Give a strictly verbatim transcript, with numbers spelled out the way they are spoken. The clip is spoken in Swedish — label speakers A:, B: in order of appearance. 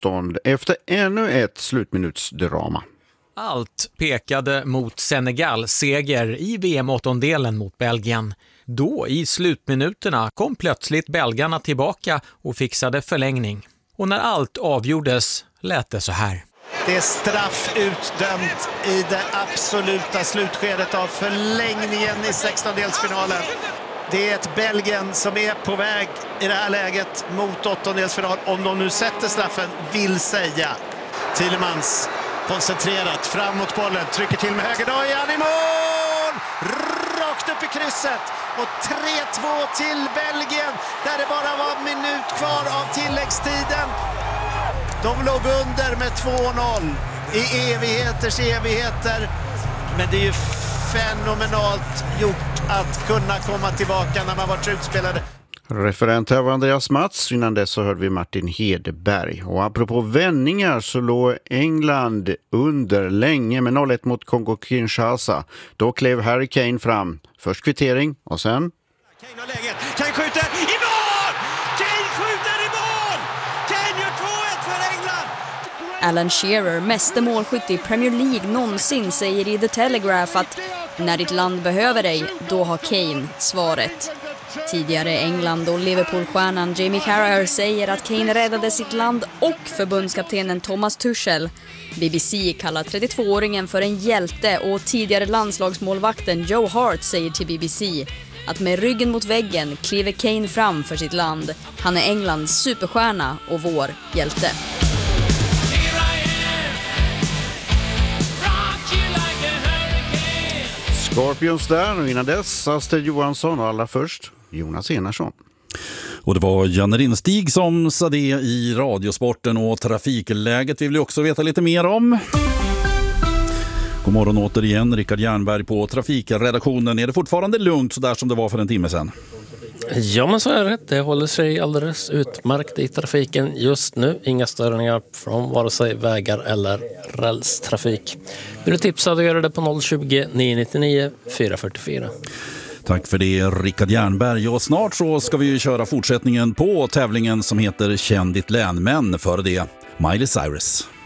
A: avstånd efter ännu ett slutminutsdrama.
B: Allt pekade mot Senegal seger i V M-åttondelen mot Belgien. Då i slutminuterna kom plötsligt belgarna tillbaka och fixade förlängning. Och när allt avgjordes lät det så här.
C: Det är straff utdömt i det absoluta slutskedet av förlängningen i sextondelsfinalen. Det är ett Belgien som är på väg i det här läget mot åttondelsfinal. Om de nu sätter straffen, vill säga. Thielemans koncentrerat fram mot bollen, trycker till med höger. Då är han i mål! Rakt upp i krysset. Och tre två till Belgien där det bara var en minut kvar av tilläggstiden. De låg under med två noll i evigheters evigheter. Men det är ju fenomenalt gjort att kunna komma tillbaka när man varit utspelade.
A: Referent här var Andreas Mats, innan dess så hörde vi Martin Hedberg. Och apropå vändningar så låg England under länge med noll ett mot Kongo-Kinshasa. Då klev Harry Kane fram. Först kvittering och sen...
C: Kane har läget. Kane skjuter i mål! Kane skjuter i mål! Kane gör två ett för England!
D: Alan Shearer, meste målskytt i Premier League någonsin, säger i The Telegraph att när ditt land behöver dig, då har Kane svaret. Tidigare England- och Liverpool-stjärnan Jamie Carragher säger att Kane räddade sitt land och förbundskaptenen Thomas Tuchel. B B C kallar trettiotvååringen för en hjälte och tidigare landslagsmålvakten Joe Hart säger till B B C att med ryggen mot väggen kliver Kane fram för sitt land. Han är Englands superstjärna och vår hjälte.
A: Scorpions där och innan dess Astrid Johansson och allra först Jonas Enarsson.
E: Och det var Janne Rinstig som sa det i Radiosporten och trafikläget vill vi också veta lite mer om. God morgon återigen, Rickard Jernberg på trafikredaktionen. Är det fortfarande lugnt så där som det var för en timme sedan?
F: Ja, men så är det. Det håller sig alldeles utmärkt i trafiken just nu. Inga störningar från vare sig vägar eller rälstrafik. Vill du tipsa så gör det på noll tjugo, nio nittionio, fyra fyrtiofyra.
E: Tack för det, Rickard Jernberg. Och snart så ska vi ju köra fortsättningen på tävlingen som heter Känn ditt län. Men före det, Miley Cyrus.